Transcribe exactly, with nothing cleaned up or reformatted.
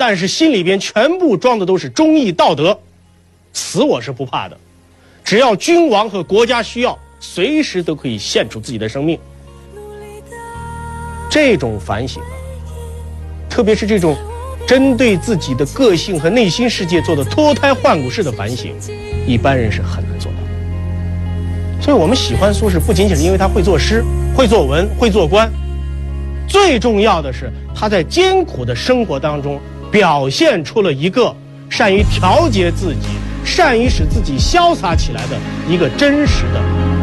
但是心里边全部装的都是忠义道德，死我是不怕的，只要君王和国家需要，随时都可以献出自己的生命。这种反省啊，特别是这种针对自己的个性和内心世界做的脱胎换骨式的反省，一般人是很难做到。所以我们喜欢苏轼，不仅仅是因为他会作诗、会作文、会做官，最重要的是他在艰苦的生活当中表现出了一个善于调节自己、善于使自己潇洒起来的一个真实的